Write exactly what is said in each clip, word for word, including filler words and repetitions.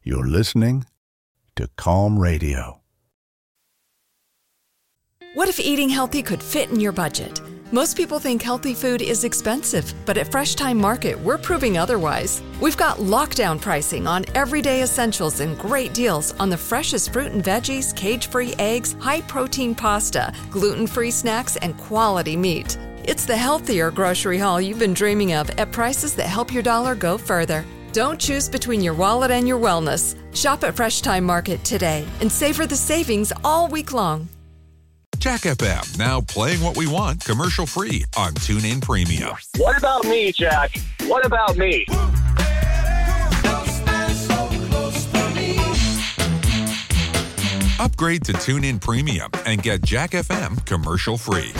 You're listening to Calm Radio. What if eating healthy could fit in your budget? Most people think healthy food is expensive, but at Fresh Time Market, we're proving otherwise. We've got lockdown pricing on everyday essentials and great deals on the freshest fruit and veggies, cage-free eggs, high-protein pasta, gluten-free snacks, and quality meat. It's the healthier grocery haul you've been dreaming of at prices that help your dollar go further. Don't choose between your wallet and your wellness. Shop at Fresh Time Market today and savor the savings all week long. Jack F M, now playing what we want, commercial-free on TuneIn Premium. What about me, Jack? What about me? Upgrade to TuneIn Premium and get Jack F M commercial-free.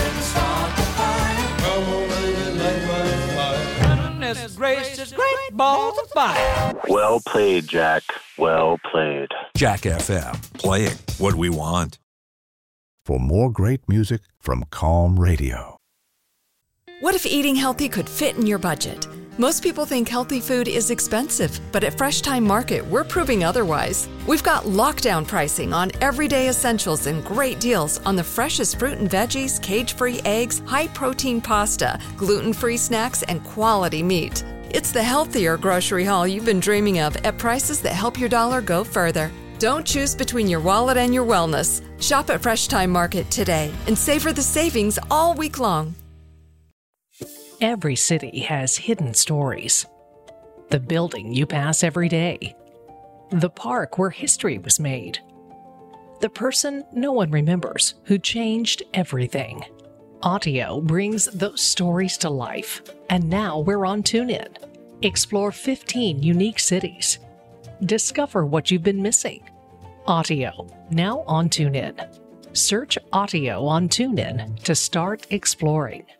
Gracious, great balls of fire. Well played, Jack. Well played. Jack F M, playing what we want. For more great music from Calm Radio. What if eating healthy could fit in your budget? Most people think healthy food is expensive, but at Fresh Time Market, we're proving otherwise. We've got lockdown pricing on everyday essentials and great deals on the freshest fruit and veggies, cage-free eggs, high-protein pasta, gluten-free snacks, and quality meat. It's the healthier grocery haul you've been dreaming of at prices that help your dollar go further. Don't choose between your wallet and your wellness. Shop at Fresh Time Market today and savor the savings all week long. Every city has hidden stories. The building you pass every day. The park where history was made. The person no one remembers who changed everything. Audio brings those stories to life. And now we're on TuneIn. Explore fifteen unique cities. Discover what you've been missing. Audio, now on TuneIn. Search Audio on TuneIn to start exploring.